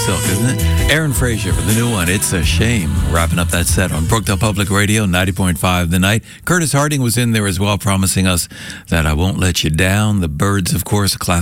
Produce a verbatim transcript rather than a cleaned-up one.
Silk, isn't it? Aaron Frazier for the new one, It's a Shame. Wrapping up that set on Brookdale Public Radio, ninety point five The Night. Curtis Harding was in there as well, promising us that I Won't Let You Down. The Birds, of course, a classic.